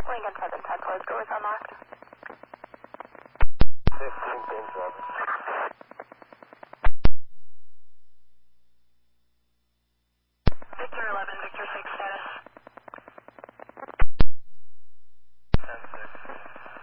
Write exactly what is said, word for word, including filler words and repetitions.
Lincoln seven ten, closed doors unlocked. fifteen, pin seven.